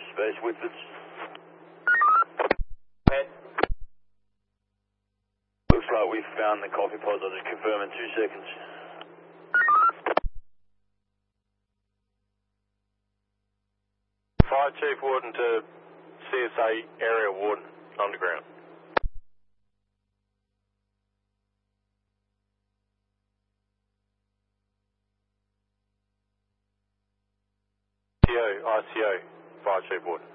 Space Whitfords. Head. Looks like we've found the coffee pods. I'll just confirm in 2 seconds. Fire Chief Warden to CSA Area Warden, underground. ICO, Fire Chief Warden.